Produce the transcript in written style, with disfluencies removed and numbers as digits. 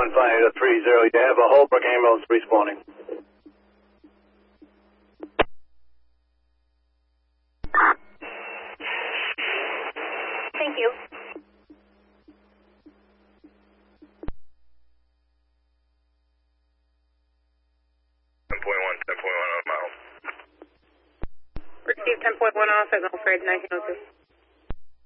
10.1530. You have a Holbrook ambulance respawning. Thank you. Receive 10.1 off at Gulf Freight 1902.